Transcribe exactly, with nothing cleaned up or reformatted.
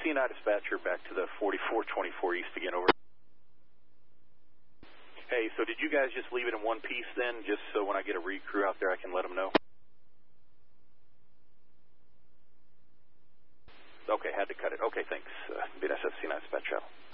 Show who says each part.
Speaker 1: C nine dispatcher back to the forty-four twenty-four East again, over. Hey, so did you guys just leave it in one piece then, just so when I get a recrew out there I can let them know? Okay, had to cut it. Okay, thanks. Uh, B N S F C nine dispatch channel.